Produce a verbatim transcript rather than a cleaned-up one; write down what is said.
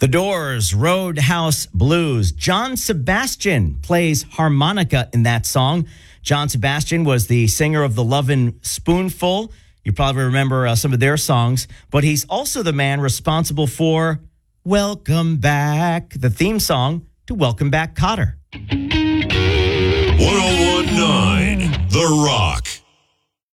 The Doors, Roadhouse Blues. John Sebastian plays harmonica in that song. John Sebastian was the singer of the Lovin' Spoonful. You probably remember uh, some of their songs, but he's also the man responsible for Welcome Back, the theme song to Welcome Back, Kotter. ten nineteen The Rock.